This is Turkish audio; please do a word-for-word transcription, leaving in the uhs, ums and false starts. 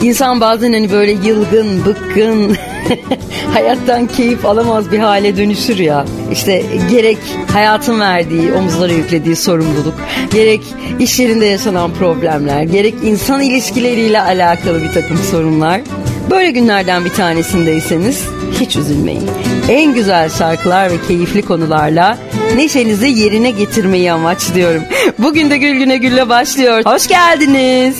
İnsan bazen hani böyle yılgın, bıkkın, hayattan keyif alamaz bir hale dönüşür ya. İşte gerek hayatın verdiği, omuzlara yüklediği sorumluluk, gerek iş yerinde yaşanan problemler, gerek insan ilişkileriyle alakalı bir takım sorunlar. Böyle günlerden bir tanesindeyseniz hiç üzülmeyin. En güzel şarkılar ve keyifli konularla neşenizi yerine getirmeyi amaçlıyorum. Bugün de Gül Güne Gül'le başlıyor. Hoş geldiniz.